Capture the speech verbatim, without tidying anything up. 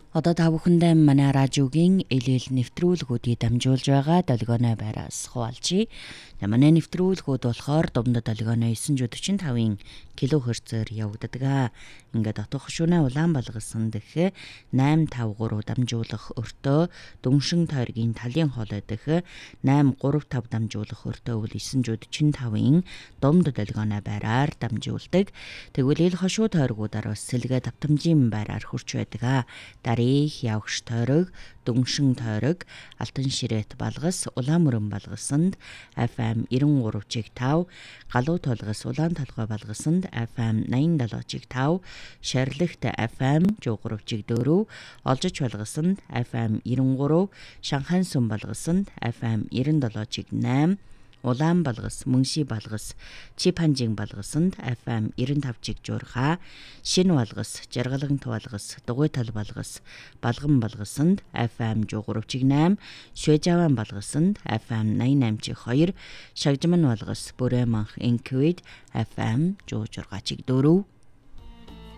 Одоо та бүхэндээ манай радиогийн элэл нэвтрүүлгүүдийг дамжуулж байгаа долгионой байраас хуваалцъя. Манай нэвтрүүлгүүд болохоор Думдад долгионой нine forty-five килогерцээр явагддаг. Ингээд отох шүнэ улаан балгасан дэх nine five three дамжуулах өртөө дүншин тойргийн талын хоолой дэх nine three five дамжуулах өртөө бол nine forty-five Думдад долгионой байраар дамжуулдаг. Тэгвэл ил хошуу тойргуудаар бас сэлгээ давтамжийн байраар хурч байдаг. Дарих явагш тойрог, дүншин тойрог, алтан ширээт балгас, улаан мөрөн балгасанд эф эм ninety-three point five, галуу толгос улаан толгой балгасанд эф эм ninety-seven point five, шарлагт эф эм one oh three point four, олжич балгасанд эф эм ninety-three, Шанхайн сүм балгасанд эф эм ninety-seven point nine, улаан балгас, мөнши балгас, чипанжин балгасанд эф эм ninety-five жуурхаа, шин балгас, жаргалагын балгас, дугуй тал балгас, балган балгасанд эф эм one oh three point nine, швежаван балгасанд эф эм ninety-nine point two, шагжман балгас, бүрэманх инквид эф эм one oh six point four.